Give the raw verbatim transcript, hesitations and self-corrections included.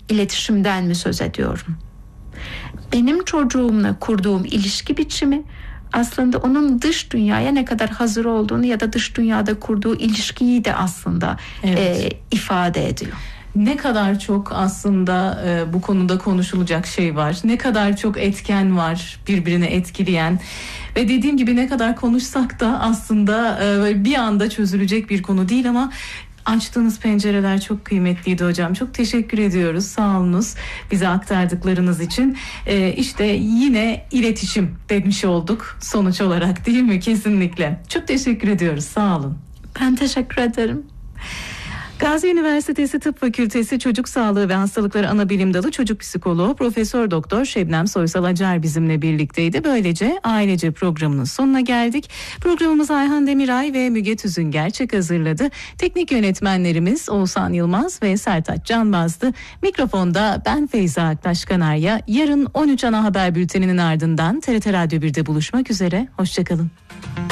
iletişimden mi söz ediyorum? Benim çocuğumla kurduğum ilişki biçimi aslında onun dış dünyaya ne kadar hazır olduğunu ya da dış dünyada kurduğu ilişkiyi de aslında evet. e, ifade ediyor. Ne kadar çok aslında e, bu konuda konuşulacak şey var. Ne kadar çok etken var birbirini etkileyen. Ve dediğim gibi ne kadar konuşsak da aslında e, bir anda çözülecek bir konu değil ama açtığınız pencereler çok kıymetliydi hocam. Çok teşekkür ediyoruz. Sağ olunuz bize aktardıklarınız için. Ee, işte yine iletişim demiş olduk sonuç olarak, değil mi? Kesinlikle. Çok teşekkür ediyoruz. Sağ olun. Ben teşekkür ederim. Gazi Üniversitesi Tıp Fakültesi Çocuk Sağlığı ve Hastalıkları Anabilim Dalı Çocuk Psikoloğu Profesör Doktor Şebnem Soysal Acar bizimle birlikteydi. Böylece Ailece programının sonuna geldik. Programımızı Ayhan Demiray ve Müge Tüzün Gerçek hazırladı. Teknik yönetmenlerimiz Oğuzhan Yılmaz ve Sertaç Canbaz'dı. Mikrofonda ben Feyza Aktaş Kanarya. Yarın on üç ana haber bülteninin ardından T R T Radyo bir'de buluşmak üzere. Hoşçakalın.